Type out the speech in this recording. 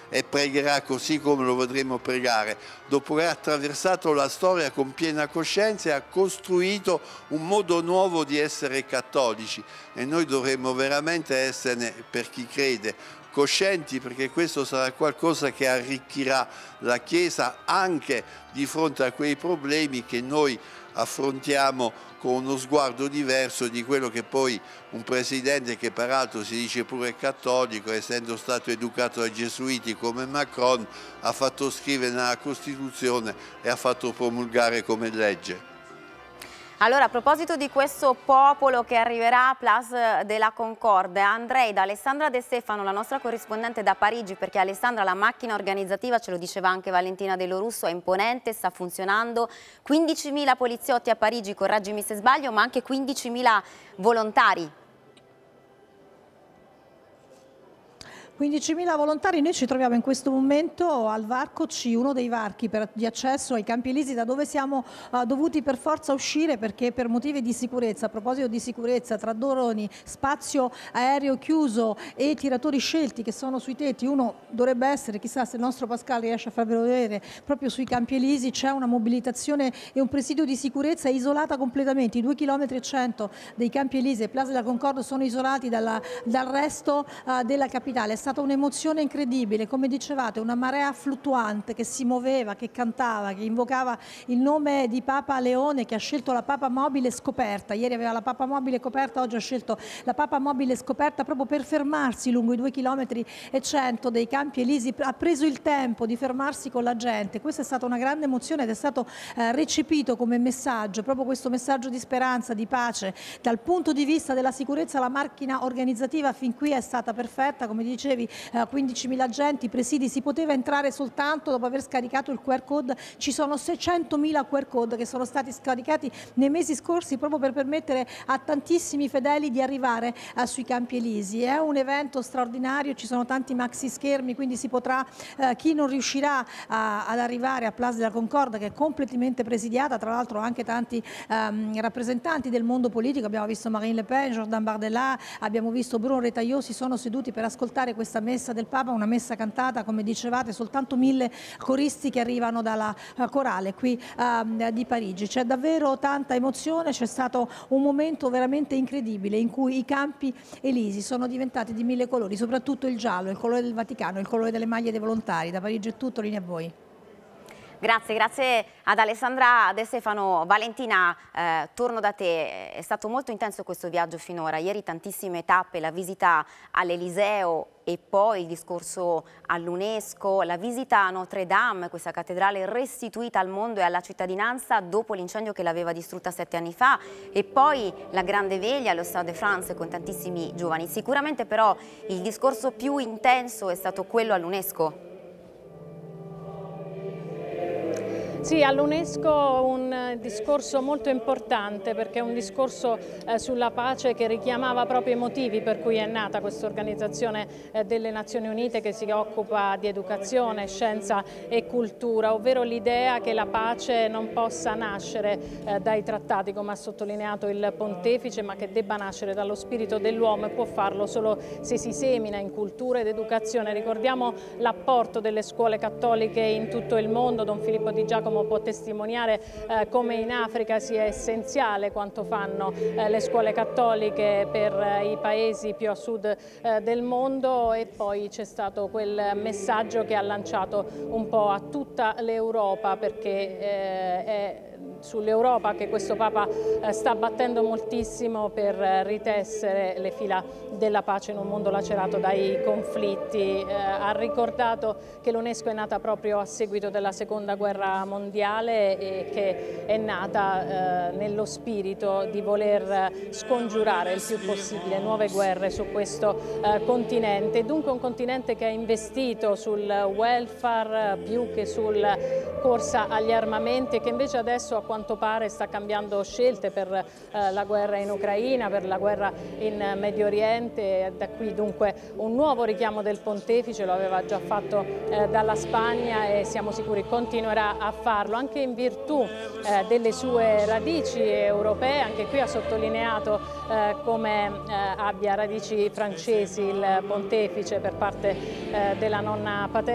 e pregherà così come lo vedremo pregare, dopo aver attraversato la storia con piena coscienza e ha costruito un modo nuovo di essere cattolici, e noi dovremmo veramente esserne, per chi crede, coscienti, perché questo sarà qualcosa che arricchirà la Chiesa anche di fronte a quei problemi che noi affrontiamo con uno sguardo diverso di quello che poi un presidente, che peraltro si dice pure cattolico, essendo stato educato dai gesuiti come Macron, ha fatto scrivere nella Costituzione e ha fatto promulgare come legge. Allora, a proposito di questo popolo che arriverà a Place de la Concorde, andrei da Alessandra De Stefano, la nostra corrispondente da Parigi, perché Alessandra, la macchina organizzativa, ce lo diceva anche Valentina De Lorusso, è imponente, sta funzionando, 15.000 poliziotti a Parigi, correggimi se sbaglio, ma anche 15.000 volontari. 15.000 volontari. Noi ci troviamo in questo momento al varco C, uno dei varchi di accesso ai Campi Elisi, da dove siamo dovuti per forza uscire perché per motivi di sicurezza. A proposito di sicurezza, tra droni, spazio aereo chiuso e tiratori scelti che sono sui tetti, uno dovrebbe essere, chissà se il nostro Pascal riesce a farvelo vedere, proprio sui Campi Elisi c'è una mobilitazione e un presidio di sicurezza isolata completamente. I 2,1 km dei Campi Elisi e Place de la Concorde sono isolati dal resto della capitale. È stata un'emozione incredibile, come dicevate, una marea fluttuante che si muoveva, che cantava, che invocava il nome di Papa Leone, che ha scelto la Papa Mobile scoperta. Ieri aveva la Papa Mobile coperta, oggi ha scelto la Papa Mobile scoperta proprio per fermarsi lungo i 2,1 km dei Campi Elisi. Ha preso il tempo di fermarsi con la gente. Questa è stata una grande emozione ed è stato recepito come messaggio, proprio questo messaggio di speranza, di pace. Dal punto di vista della sicurezza la macchina organizzativa fin qui è stata perfetta, come dicevi, 15.000 agenti, presidi, si poteva entrare soltanto dopo aver scaricato il QR code. Ci sono 600.000 QR code che sono stati scaricati nei mesi scorsi proprio per permettere a tantissimi fedeli di arrivare sui Campi Elisi. È un evento straordinario, ci sono tanti maxi schermi, quindi si potrà, chi non riuscirà ad arrivare a Place de la Concorde, che è completamente presidiata, tra l'altro anche tanti rappresentanti del mondo politico, abbiamo visto Marine Le Pen, Jordan Bardella, abbiamo visto Bruno Retailleau, si sono seduti per ascoltare questa messa del Papa, una messa cantata, come dicevate, soltanto 1.000 coristi che arrivano dalla corale qui di Parigi. C'è davvero tanta emozione, c'è stato un momento veramente incredibile in cui i Campi Elisi sono diventati di 1.000 colori, soprattutto il giallo, il colore del Vaticano, il colore delle maglie dei volontari. Da Parigi è tutto, linea a voi. Grazie ad Alessandra De Stefano. Valentina, torno da te, è stato molto intenso questo viaggio finora, ieri tantissime tappe, la visita all'Eliseo e poi il discorso all'UNESCO, la visita a Notre Dame, questa cattedrale restituita al mondo e alla cittadinanza dopo l'incendio che l'aveva distrutta 7 anni fa, e poi la grande veglia allo Stade de France con tantissimi giovani. Sicuramente però il discorso più intenso è stato quello all'UNESCO. Sì, all'UNESCO un discorso molto importante, perché è un discorso sulla pace che richiamava proprio i motivi per cui è nata questa organizzazione delle Nazioni Unite che si occupa di educazione, scienza e cultura, ovvero l'idea che la pace non possa nascere dai trattati, come ha sottolineato il Pontefice, ma che debba nascere dallo spirito dell'uomo, e può farlo solo se si semina in cultura ed educazione. Ricordiamo l'apporto delle scuole cattoliche in tutto il mondo. Don Filippo Di Giacomo può testimoniare come in Africa sia essenziale quanto fanno le scuole cattoliche per i paesi più a sud del mondo, e poi c'è stato quel messaggio che ha lanciato un po' a tutta l'Europa, perché è sull'Europa che questo Papa sta battendo moltissimo per ritessere le fila della pace in un mondo lacerato dai conflitti. Ha ricordato che l'UNESCO è nata proprio a seguito della Seconda Guerra Mondiale e che è nata nello spirito di voler scongiurare il più possibile nuove guerre su questo continente. Dunque un continente che ha investito sul welfare più che sulla corsa agli armamenti, e che invece adesso a quanto pare sta cambiando scelte per la guerra in Ucraina, per la guerra in Medio Oriente. Da qui dunque un nuovo richiamo del Pontefice, lo aveva già fatto dalla Spagna e siamo sicuri continuerà a farlo, anche in virtù delle sue radici europee. Anche qui ha sottolineato come abbia radici francesi il Pontefice per parte della nonna paterna.